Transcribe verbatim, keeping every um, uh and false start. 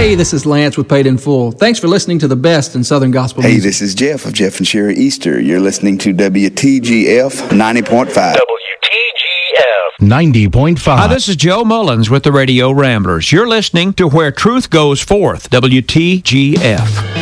Hey, this is Lance with Paid in Full. Thanks for listening to the best in Southern Gospel Hey, music. this is Jeff of Jeff and Sherry Easter. You're listening to W T G F ninety point five. W T G F ninety point five. Hi, this is Joe Mullins with the Radio Ramblers. You're listening to Where Truth Goes Forth, W T G F.